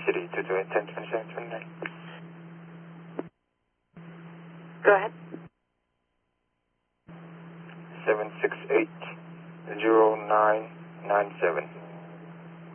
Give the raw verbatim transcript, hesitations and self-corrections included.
City, two two eight, ten twenty-seven twenty-nine. Go ahead. seven six eight zero nine nine seven.